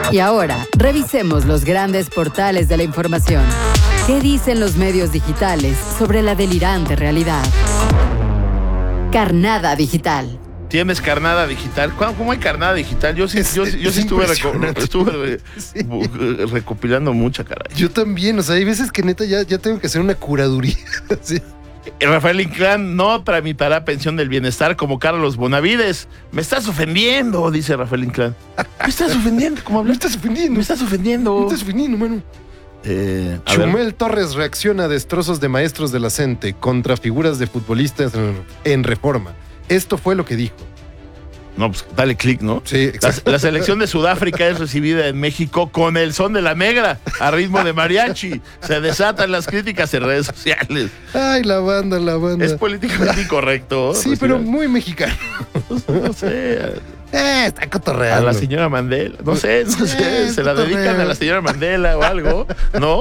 Y ahora, revisemos los grandes portales de la información. ¿Qué dicen los medios digitales sobre la delirante realidad? Carnada Digital. ¿Tienes carnada digital? ¿Cómo hay carnada digital? Yo sí estuve recopilando mucha, caray. Yo también, o sea, hay veces que neta ya tengo que hacer una curaduría. Sí. Rafael Inclán no tramitará pensión del bienestar como Carlos Bonavides. Me estás ofendiendo, dice Rafael Inclán. Me estás ofendiendo, ¿cómo hablas? Me estás ofendiendo, mano. Chumel Torres reacciona a destrozos de maestros de la CENTE contra figuras de futbolistas en Reforma. Esto fue lo que dijo. No, pues dale clic, ¿no? Sí, exacto. La selección de Sudáfrica es recibida en México con el son de la negra, a ritmo de mariachi. Se desatan las críticas en redes sociales. Ay, la banda. Es políticamente incorrecto. Sí, pero muy mexicano. No sé. Está cotorreando. A la señora Mandela. No sé. Se la dedican a la señora Mandela o algo, ¿no?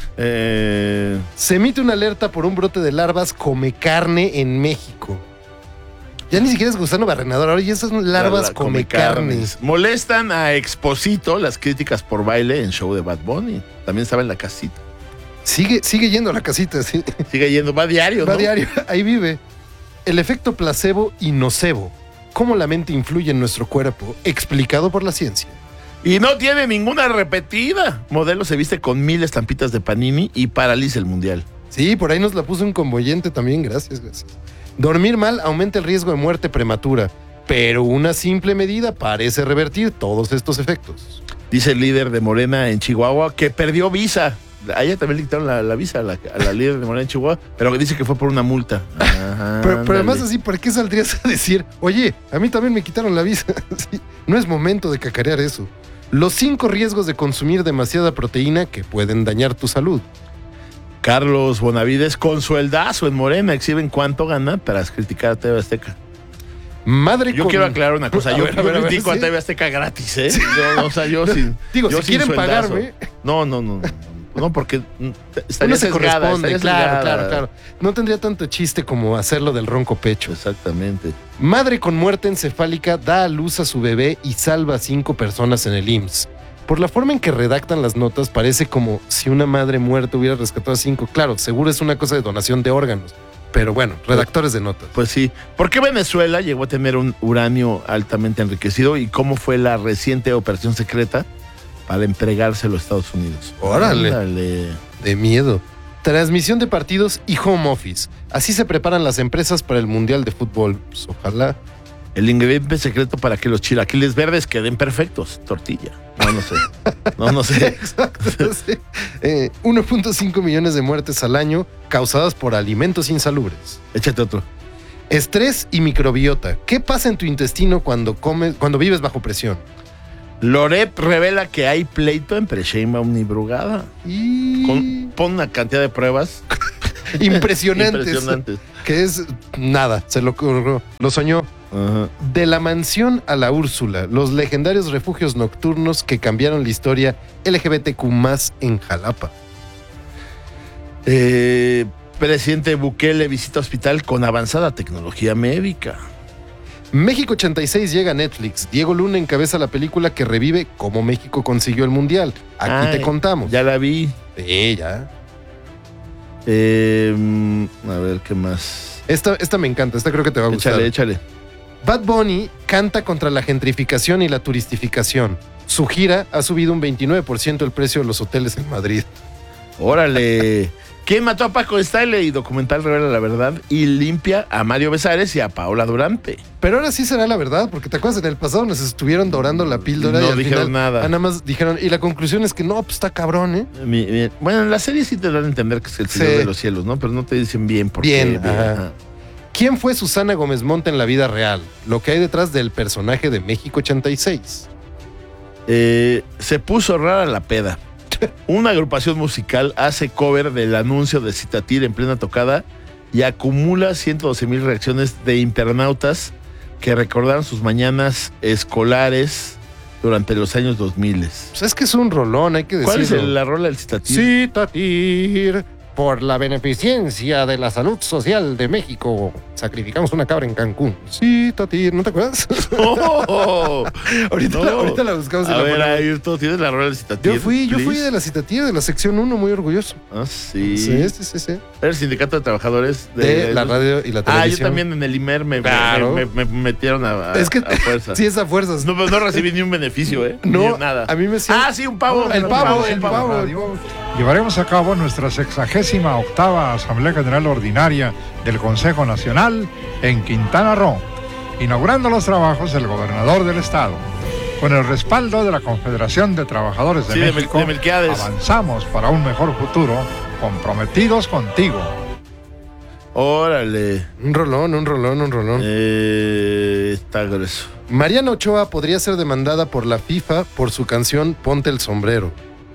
Se emite una alerta por un brote de larvas come carne en México. Ya ni siquiera es gusano barrenador, ahora ya son larvas come carnes. Molestan a Exposito las críticas por baile en show de Bad Bunny. También estaba en la casita. Sigue yendo a la casita, sí. Sigue yendo, va diario, ¿no? Va diario, ahí vive. El efecto placebo y nocebo. Cómo la mente influye en nuestro cuerpo, explicado por la ciencia. Y no tiene ninguna repetida. Modelo se viste con 1000 estampitas de Panini y paraliza el mundial. Sí, por ahí nos la puso un convoyente también, gracias. Dormir mal aumenta el riesgo de muerte prematura, pero una simple medida parece revertir todos estos efectos. Dice el líder de Morena en Chihuahua que perdió visa. A ella también le quitaron la visa a la líder de Morena en Chihuahua, pero dice que fue por una multa. Ajá, pero además así, ¿por qué saldrías a decir, oye, a mí también me quitaron la visa? Sí, no es momento de cacarear eso. Los 5 riesgos de consumir demasiada proteína que pueden dañar tu salud. Carlos Bonavides con sueldazo en Morena exhiben cuánto gana tras criticar a TV Azteca. Yo quiero aclarar una cosa. Yo critico a TV Azteca gratis, ¿eh? Sí. Yo si quieren pagarme. No, porque estaría sesgada. Claro. No tendría tanto chiste como hacerlo del ronco pecho. Exactamente. Madre con muerte encefálica da a luz a su bebé y salva a 5 personas en el IMSS. Por la forma en que redactan las notas, parece como si una madre muerta hubiera rescatado a 5. Claro, seguro es una cosa de donación de órganos. Pero bueno, redactores de notas. Pues sí. ¿Por qué Venezuela llegó a tener un uranio altamente enriquecido? ¿Y cómo fue la reciente operación secreta para entregárselo a Estados Unidos? ¡Órale! De miedo. Transmisión de partidos y home office. Así se preparan las empresas para el Mundial de Fútbol. Pues ojalá. El ingrediente secreto para que los chilaquiles verdes queden perfectos. Tortilla. No sé. Exacto, sí. 1.5 millones de muertes al año causadas por alimentos insalubres. Échate otro. Estrés y microbiota. ¿Qué pasa en tu intestino cuando vives bajo presión? Loret revela que hay pleito entre Sheinbaum y Brugada. Pon una cantidad de pruebas impresionantes. Que es nada, se lo ocurrió. Lo soñó. Ajá. De la mansión a la Úrsula, los legendarios refugios nocturnos que cambiaron la historia LGBTQ+ en Jalapa. Presidente Bukele visita hospital con avanzada tecnología médica. México 86 llega a Netflix. Diego Luna encabeza la película que revive cómo México consiguió el Mundial. Aquí te contamos. Ya la vi. Sí, ya. A ver, ¿qué más? Esta me encanta, esta creo que te va a gustar. Échale. Bad Bunny canta contra la gentrificación y la turistificación. Su gira ha subido un 29% el precio de los hoteles en Madrid. ¡Órale! ¿Quién mató a Paco Stanley? Documental revela la verdad y limpia a Mario Besares y a Paola Durante. Pero ahora sí será la verdad, porque te acuerdas, en el pasado nos estuvieron dorando la píldora y no al dijeron final, nada. Nada más dijeron, y la conclusión es que no, pues está cabrón, ¿eh? Bueno, en la serie sí te dan a entender que es el Señor de los Cielos, ¿no? Pero no te dicen bien por qué. Ajá. ¿Quién fue Susana Gómez Montt en la vida real? Lo que hay detrás del personaje de México 86. Se puso rara la peda. Una agrupación musical hace cover del anuncio de Citatir en plena tocada y acumula 112,000 reacciones de internautas que recordaron sus mañanas escolares durante los años 2000. Pues es que es un rolón, hay que decirlo. ¿Cuál es la rola del Citatir? Citatir, por la beneficencia de la salud social de México, sacrificamos una cabra en Cancún. Sí, Tati, ¿no te acuerdas? ¡Oh! ahorita la buscamos. A ver, ahí tú tienes la rueda del Citatir. Yo fui de la Citatir, de la sección 1, muy orgulloso. Ah, sí. Sí. Era el sindicato de trabajadores de la radio y la televisión. Yo también en el IMER me metieron a fuerzas. Sí, es a fuerzas. No, pero no recibí ni un beneficio, ¿eh? No, ni nada. A mí me sí, un pavo. El pavo. Llevaremos a cabo nuestra 68ª Asamblea General Ordinaria del Consejo Nacional en Quintana Roo, inaugurando los trabajos el gobernador del estado. Con el respaldo de la Confederación de Trabajadores de México, de Melquiades. Avanzamos para un mejor futuro, comprometidos contigo. Órale. Un rolón. Está grueso. Mariana Ochoa podría ser demandada por la FIFA por su canción Ponte el Sombrero.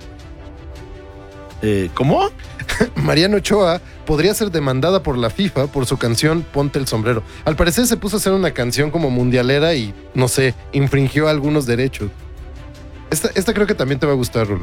¿Cómo? Mariana Ochoa podría ser demandada por la FIFA por su canción Ponte el Sombrero. Al parecer se puso a hacer una canción como mundialera y, no sé, infringió algunos derechos. Esta creo que también te va a gustar, Rulo.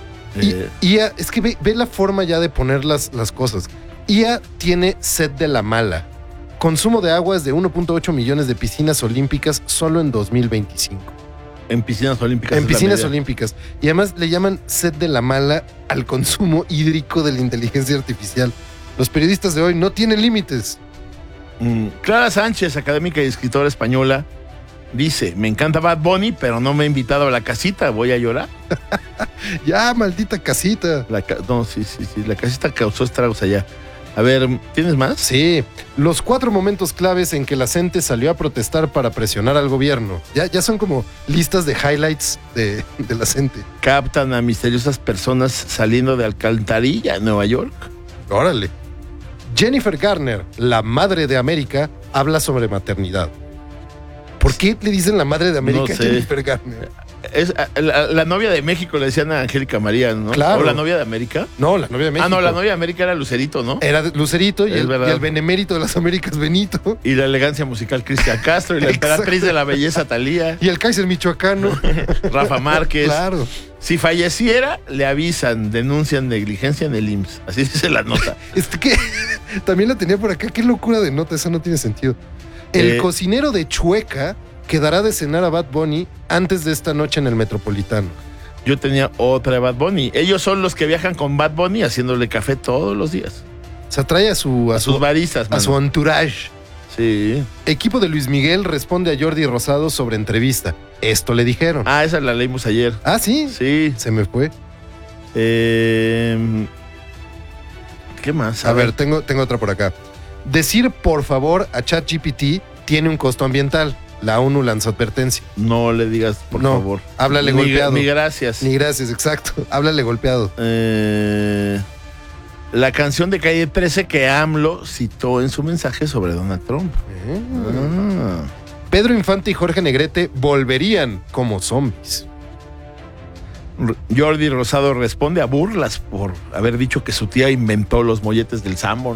IA, es que ve la forma ya de poner las cosas. IA tiene sed de la mala. Consumo de aguas de 1.8 millones de piscinas olímpicas solo en 2025. En piscinas olímpicas. En piscinas olímpicas. Y además le llaman sed de la mala al consumo hídrico de la inteligencia artificial. Los periodistas de hoy no tienen límites. Clara Sánchez, académica y escritora española, dice: me encanta Bad Bunny, pero no me ha invitado a la casita, voy a llorar. Ya, maldita casita. Sí. La casita causó estragos allá. A ver, ¿tienes más? Sí. Los 4 momentos claves en que la gente salió a protestar para presionar al gobierno. Ya son como listas de highlights de la gente. Captan a misteriosas personas saliendo de alcantarilla en Nueva York. Órale. Jennifer Garner, la madre de América, habla sobre maternidad. ¿Por qué le dicen la madre de América a Jennifer Garner? Es la novia de México, le decían a Angélica María, ¿no? Claro. ¿O la novia de América? No, la novia de México. No, la novia de América era Lucerito, ¿no? Era Lucerito y el benemérito de las Américas, Benito. Y la elegancia musical, Cristian Castro. Y la emperatriz de la belleza, Talía. Y el Kaiser michoacano. Rafa Márquez. Claro. Si falleciera, le avisan, denuncian negligencia en el IMSS. Así dice la nota. Que también la tenía por acá. Qué locura de nota, eso no tiene sentido. El cocinero de Chueca quedará de cenar a Bad Bunny antes de esta noche en el Metropolitano. Yo tenía otra de Bad Bunny. Ellos son los que viajan con Bad Bunny haciéndole café todos los días. O sea, trae a sus baristas, a su entourage. Sí. Equipo de Luis Miguel responde a Jordi Rosado sobre entrevista. Esto le dijeron. Esa la leímos ayer. Ah, ¿sí? Sí. Se me fue. ¿Qué más? A ver, tengo otra por acá. Decir por favor a ChatGPT tiene un costo ambiental. La ONU lanzó advertencia. No le digas por favor. Háblale golpeado. Ni gracias. Ni gracias, exacto. Háblale golpeado. La canción de Calle 13 que AMLO citó en su mensaje sobre Donald Trump. Pedro Infante y Jorge Negrete volverían como zombies. Jordi Rosado responde a burlas por haber dicho que su tía inventó los molletes del Sanborn.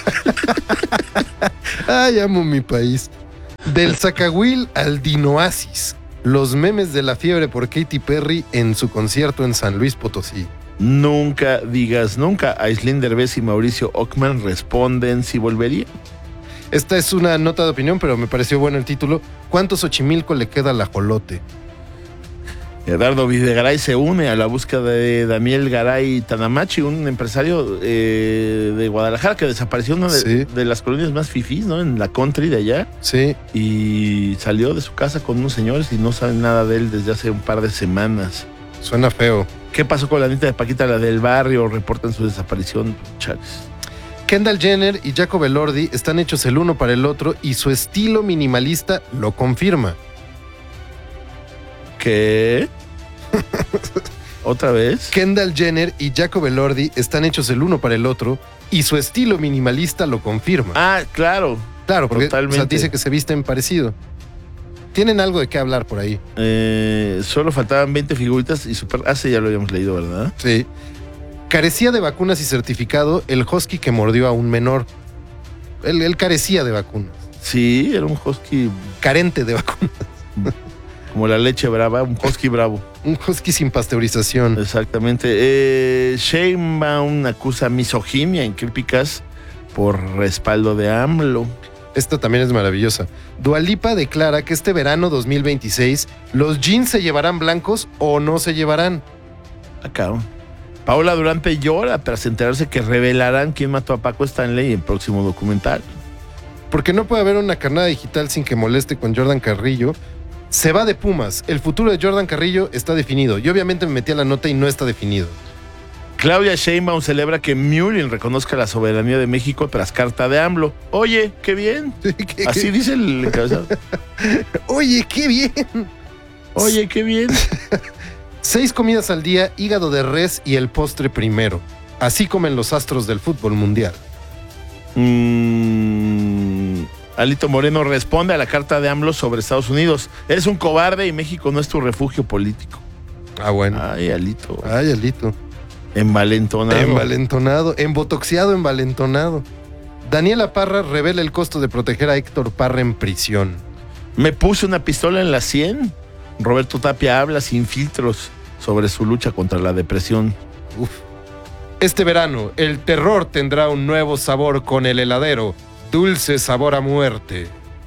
Ay, amo mi país. Del Zacahuil al Dinoasis. Los memes de la fiebre por Katy Perry en su concierto en San Luis Potosí. Nunca digas nunca. Aislinn Derbez y Mauricio Ockman responden si volvería. Esta es una nota de opinión, pero me pareció bueno el título. ¿Cuánto Xochimilco le queda al ajolote? Eduardo Videgaray se une a la búsqueda de Daniel Garay Tanamachi, un empresario de Guadalajara que desapareció en una de las colonias más fifís, ¿no? En la country de allá. Sí. Y salió de su casa con unos señores y no saben nada de él desde hace un par de semanas. Suena feo. ¿Qué pasó con la nieta de Paquita, la del barrio? Reportan su desaparición, Chávez. Kendall Jenner y Jacob Elordi están hechos el uno para el otro y su estilo minimalista lo confirma. ¿Qué? ¿Otra vez? Kendall Jenner y Jacob Elordi están hechos el uno para el otro y su estilo minimalista lo confirma. Ah, claro. Claro, porque totalmente. Dice que se visten parecido. Tienen algo de qué hablar por ahí. Solo faltaban 20 figuritas y super... ya lo habíamos leído, ¿verdad? Sí. Carecía de vacunas y certificado el husky que mordió a un menor. Él carecía de vacunas. Sí, era un husky... Carente de vacunas. Como la leche brava, un husky bravo. Un husky sin pasteurización. Exactamente. Sheinbaum acusa misoginia en críticas por respaldo de AMLO. Esta también es maravillosa. Dua Lipa declara que este verano 2026 los jeans se llevarán blancos o no se llevarán. Acá. Paola Durante llora tras enterarse que revelarán quién mató a Paco Stanley en el próximo documental. Porque no puede haber una carnada digital sin que moleste con Jordan Carrillo. Se va de Pumas. El futuro de Jordan Carrillo está definido. Yo obviamente me metí a la nota y no está definido. Claudia Sheinbaum celebra que Murin reconozca la soberanía de México tras carta de AMLO. Oye, qué bien. Así dice el encabezado. Oye, qué bien. Oye, qué bien. 6 comidas al día, hígado de res y el postre primero. Así comen los astros del fútbol mundial. Alito Moreno responde a la carta de AMLO sobre Estados Unidos. Eres un cobarde y México no es tu refugio político. Ah, bueno. Ay, Alito. Ay, Alito. Envalentonado. Embotoxiado, envalentonado. Daniela Parra revela el costo de proteger a Héctor Parra en prisión. Me puse una pistola en la 100. Roberto Tapia habla sin filtros sobre su lucha contra la depresión. Uf. Este verano, el terror tendrá un nuevo sabor con el heladero. Dulce sabor a muerte.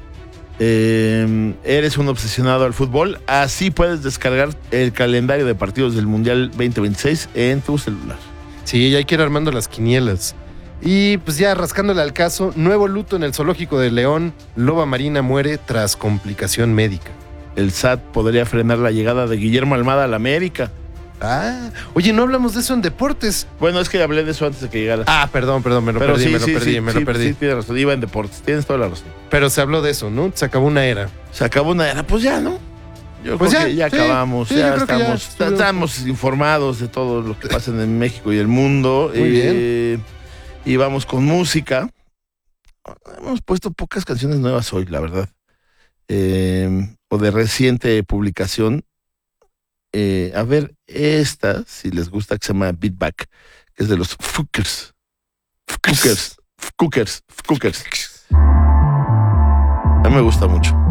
Eres un obsesionado al fútbol. Así puedes descargar el calendario de partidos del Mundial 2026 en tu celular. Sí, ya hay que ir armando las quinielas. Y pues ya rascándole al caso, nuevo luto en el zoológico de León. Loba marina muere tras complicación médica. El SAT podría frenar la llegada de Guillermo Almada a la América. Ah, oye, no hablamos de eso en deportes. Bueno, es que hablé de eso antes de que llegara. Ah, perdón, me lo perdí. Sí, tienes razón, iba en deportes, tienes toda la razón. Pero se habló de eso, ¿no? Se acabó una era. Se acabó una era, pues ya, ¿no? Yo pues creo que ya sí, acabamos, sí, ya ya estamos informados de todo lo que pasa en México y el mundo. Muy bien. Y vamos con música. Hemos puesto pocas canciones nuevas hoy, la verdad. O de reciente publicación. A ver, esta, si les gusta, que se llama Beatback, que es de los Fuckers. A mí me gusta mucho.